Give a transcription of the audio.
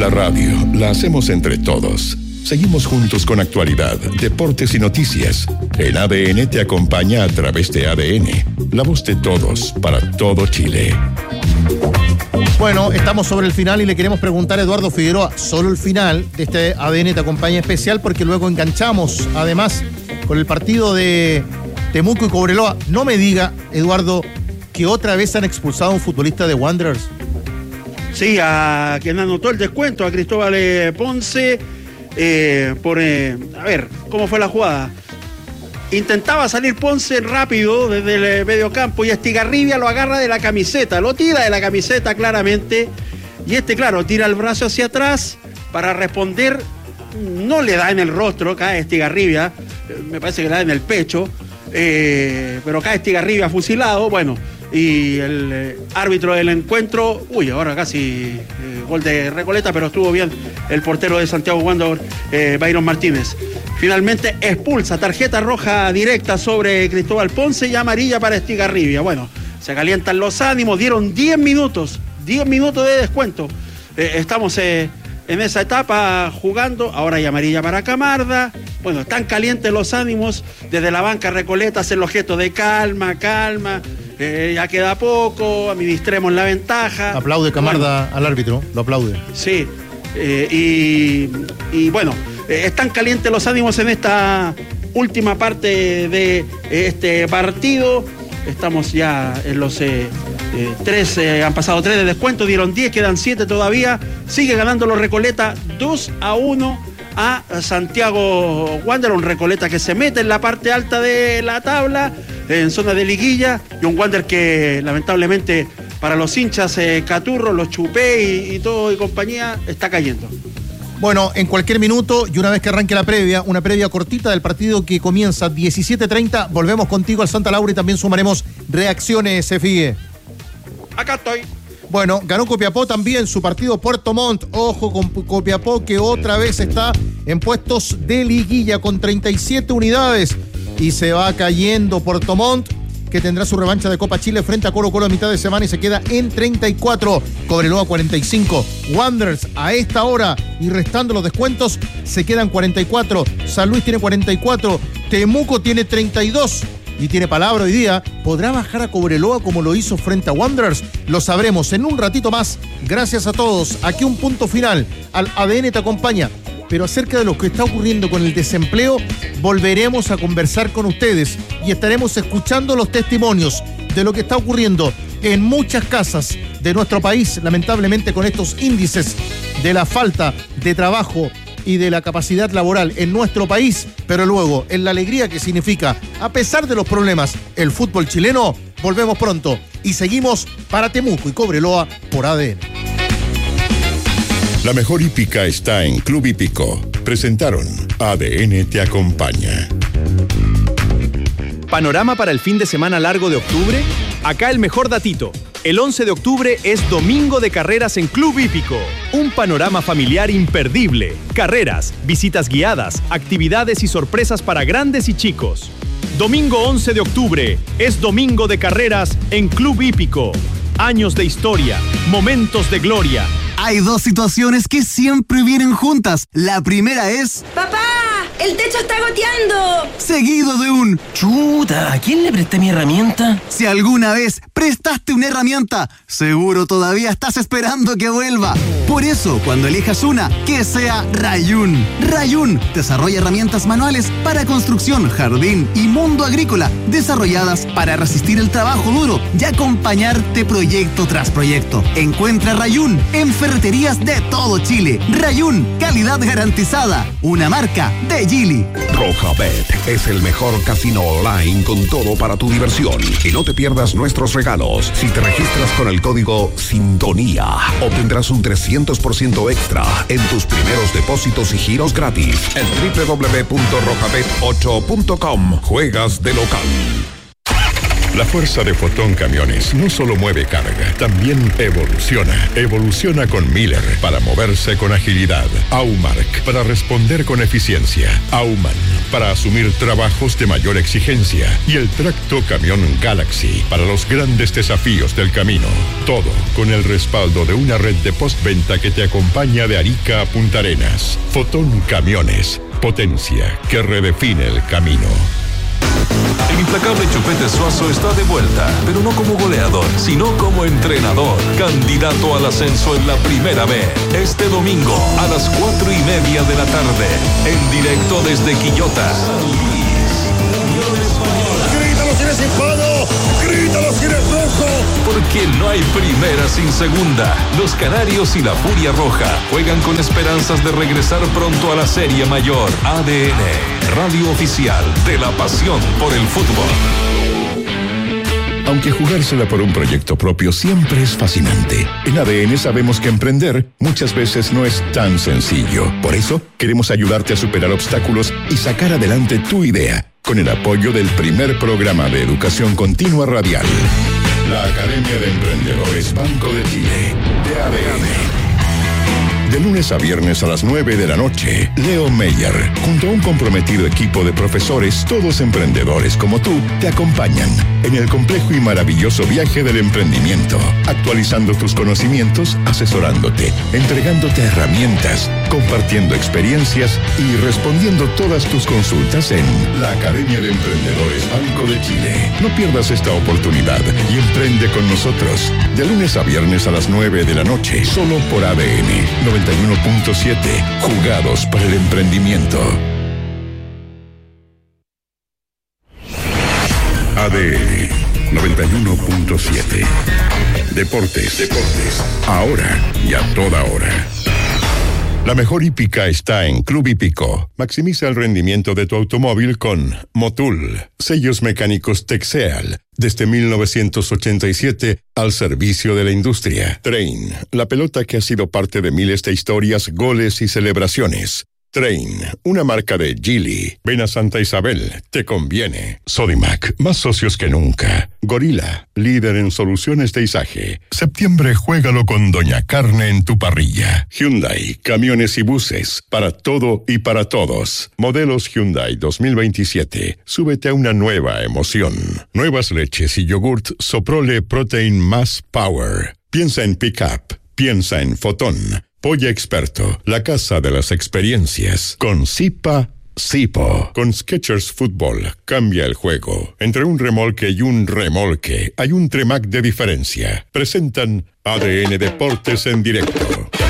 La radio la hacemos entre todos. Seguimos juntos con actualidad, deportes y noticias. En ADN te acompaña a través de ADN, la voz de todos para todo Chile. Bueno, estamos sobre el final y le queremos preguntar a Eduardo Figueroa, solo el final de este ADN te acompaña especial, porque luego enganchamos además con el partido de Temuco y Cobreloa. No me diga, Eduardo, que otra vez han expulsado a un futbolista de Wanderers. Sí, a quien anotó el descuento, a Cristóbal Ponce, a ver, ¿cómo fue la jugada? Intentaba salir Ponce rápido desde el mediocampo y Estigarribia lo agarra de la camiseta, lo tira de la camiseta claramente, y claro, tira el brazo hacia atrás para responder, no le da en el rostro, cae Estigarribia, me parece que le da en el pecho, pero cae Estigarribia fusilado, bueno, y el árbitro del encuentro, ahora casi gol de Recoleta, pero estuvo bien el portero de Santiago Wanderers, Byron Martínez. Finalmente expulsa, tarjeta roja directa sobre Cristóbal Ponce y amarilla para Estigarribia. Bueno, se calientan los ánimos, dieron 10 minutos de descuento. Estamos en esa etapa jugando, ahora hay amarilla para Camarda. Bueno, están calientes los ánimos, desde la banca Recoleta hacen los gestos de calma, ya queda poco, administremos la ventaja. Aplaude Camarda al árbitro, lo aplaude. Sí, y bueno, están calientes los ánimos en esta última parte de este partido. Estamos ya en los 3, han pasado 3 de descuento, dieron 10, quedan 7 todavía. Sigue ganando los Recoleta 2-1 a Santiago Wanderers, un Recoleta que se mete en la parte alta de la tabla, en zona de liguilla, y un Wander que lamentablemente para los hinchas Caturro, los Chupé y todo y compañía, está cayendo. Bueno, en cualquier minuto y una vez que arranque la previa, una previa cortita del partido que comienza 17:30, volvemos contigo al Santa Laura y también sumaremos reacciones, Figue. Acá estoy. Bueno, ganó Copiapó también su partido Puerto Montt. Ojo con Copiapó, que otra vez está en puestos de liguilla con 37 unidades. Y se va cayendo Puerto Montt, que tendrá su revancha de Copa Chile frente a Colo-Colo a mitad de semana y se queda en 34. Cobreloa 45. Wanderers a esta hora y restando los descuentos se quedan 44. San Luis tiene 44. Temuco tiene 32. Y tiene palabra hoy día. ¿Podrá bajar a Cobreloa como lo hizo frente a Wanderers? Lo sabremos en un ratito más. Gracias a todos. Aquí un punto final. Al ADN te acompaña. Pero acerca de lo que está ocurriendo con el desempleo, volveremos a conversar con ustedes y estaremos escuchando los testimonios de lo que está ocurriendo en muchas casas de nuestro país, lamentablemente con estos índices de la falta de trabajo y de la capacidad laboral en nuestro país, pero luego en la alegría que significa, a pesar de los problemas, el fútbol chileno. Volvemos pronto y seguimos para Temuco y Cobreloa por ADN. La mejor hípica está en Club Hípico. Presentaron ADN te acompaña. ¿Panorama para el fin de semana largo de octubre? Acá el mejor datito. El 11 de octubre es domingo de carreras en Club Hípico. Un panorama familiar imperdible. Carreras, visitas guiadas, actividades y sorpresas para grandes y chicos. Domingo 11 de octubre es domingo de carreras en Club Hípico. Años de historia, momentos de gloria. Hay dos situaciones que siempre vienen juntas. La primera es... ¡Papá! ¡El techo está goteando! Seguido de un... Chuta, ¿a quién le presté mi herramienta? Si alguna vez prestaste una herramienta, seguro todavía estás esperando que vuelva. Por eso, cuando elijas una, que sea Rayun. Rayun desarrolla herramientas manuales para construcción, jardín y mundo agrícola, desarrolladas para resistir el trabajo duro y acompañarte proyecto tras proyecto. Encuentra Rayun en ferreterías de todo Chile. Rayun, calidad garantizada. Una marca de Gili. Rojabet es el mejor casino online con todo para tu diversión. Y no te pierdas nuestros regalos. Si te registras con el código SINTONÍA, obtendrás un 300% extra en tus primeros depósitos y giros gratis en www.rojabet8.com. Juegas de local. La fuerza de Fotón Camiones no solo mueve carga, también evoluciona. Evoluciona con Miller para moverse con agilidad. Aumark para responder con eficiencia. Aumann para asumir trabajos de mayor exigencia. Y el Tracto Camión Galaxy para los grandes desafíos del camino. Todo con el respaldo de una red de postventa que te acompaña de Arica a Punta Arenas. Fotón Camiones. Potencia que redefine el camino. El implacable Chupete Suazo está de vuelta, pero no como goleador, sino como entrenador, candidato al ascenso en la Primera B. Este domingo a las 4:30 de la tarde, en directo desde Quillota. ¡Grítalo si eres hispano! ¡Grítalo si eres rojo! Porque no hay primera sin segunda. Los Canarios y la Furia Roja juegan con esperanzas de regresar pronto a la Serie Mayor. ADN, radio oficial de la pasión por el fútbol. Aunque jugársela por un proyecto propio siempre es fascinante, en ADN sabemos que emprender muchas veces no es tan sencillo. Por eso, queremos ayudarte a superar obstáculos y sacar adelante tu idea, con el apoyo del primer programa de educación continua radial. La Academia de Emprendedores Banco de Chile, de ADN. De lunes a viernes a las 9 de la noche, Leo Meyer, junto a un comprometido equipo de profesores, todos emprendedores como tú, te acompañan en el complejo y maravilloso viaje del emprendimiento, actualizando tus conocimientos, asesorándote, entregándote herramientas, compartiendo experiencias y respondiendo todas tus consultas en la Academia de Emprendedores Banco de Chile. No pierdas esta oportunidad y emprende con nosotros. De lunes a viernes a las 9 de la noche, solo por ADN 91.7, jugados para el emprendimiento. ADN 91.7. Deportes. Ahora y a toda hora. La mejor hípica está en Club Hípico. Maximiza el rendimiento de tu automóvil con Motul, sellos mecánicos Texeal, desde 1987 al servicio de la industria. Train, la pelota que ha sido parte de miles de historias, goles y celebraciones. Train, una marca de Geely. Ven a Santa Isabel, te conviene. Sodimac, más socios que nunca. Gorila, líder en soluciones de izaje. Septiembre, juégalo con Doña Carne en tu parrilla. Hyundai, camiones y buses, para todo y para todos. Modelos Hyundai 2027. Súbete a una nueva emoción. Nuevas leches y yogurt Soprole Protein Más Power. Piensa en Pickup, piensa en Fotón. Polla Experto, la casa de las experiencias. Con Sipa Sipo. Con Skechers Fútbol, cambia el juego. Entre un remolque y un remolque, hay un Tremac de diferencia. Presentan ADN Deportes en directo.